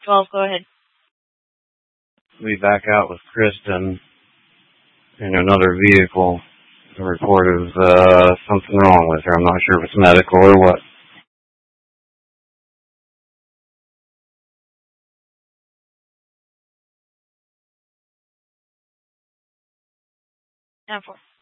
12, go ahead. We back out with Kristen in another vehicle. The report of something wrong with her. I'm not sure if it's medical or what. 10-4.